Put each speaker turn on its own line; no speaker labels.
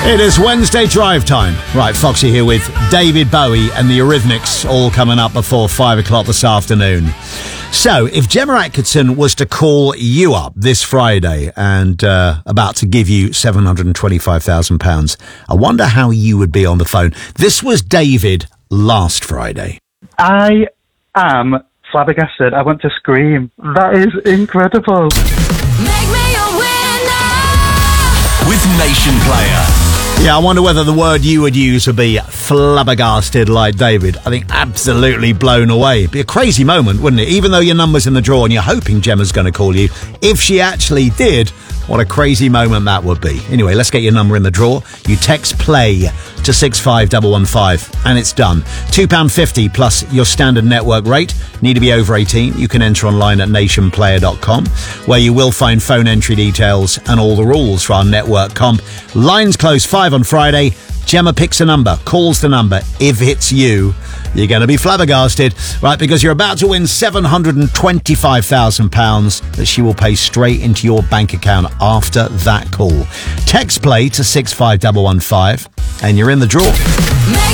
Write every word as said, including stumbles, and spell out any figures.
It is Wednesday drive time. Right, Foxy here with David Bowie and the Eurythmics all coming up before five o'clock this afternoon. So, if Gemma Atkinson was to call you up this Friday and uh, about to give you seven hundred twenty-five thousand pounds, I wonder how you would be on the phone. This was David last Friday.
I am flabbergasted. I want to scream. That is incredible.
Make me a winner
with Nation Player.
Yeah, I wonder whether the word you would use would be flabbergasted like David. I think absolutely blown away. It'd be a crazy moment, wouldn't it? Even though your number's in the draw and you're hoping Gemma's going to call you. If she actually did, what a crazy moment that would be. Anyway, let's get your number in the draw. You text play to six five one one five and it's done. two pounds fifty plus your standard network rate. Need to be over eighteen. You can enter online at nation player dot com where you will find phone entry details and all the rules for our network comp. Lines close five on Friday. Gemma picks a number, calls the number. If it's you, you're going to be flabbergasted, right? Because you're about to win seven hundred twenty-five thousand pounds that she will pay straight into your bank account after that call. Text play to six five one one five and you're in the draw.
Make